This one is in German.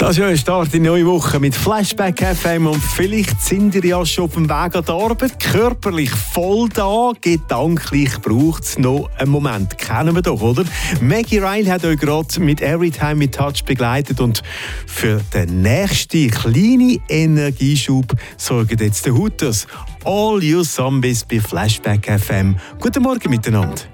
Das ist ja ein Start in die neue Woche mit Flashback FM und vielleicht sind ihr ja schon auf dem Weg an die Arbeit, körperlich voll da, gedanklich braucht es noch einen Moment. Kennen wir doch, oder? Maggie Ryle hat euch gerade mit Everytime mit Touch begleitet und für den nächsten kleinen Energieschub sorgt jetzt der Hooters. All You Zombies bei Flashback FM. Guten Morgen miteinander.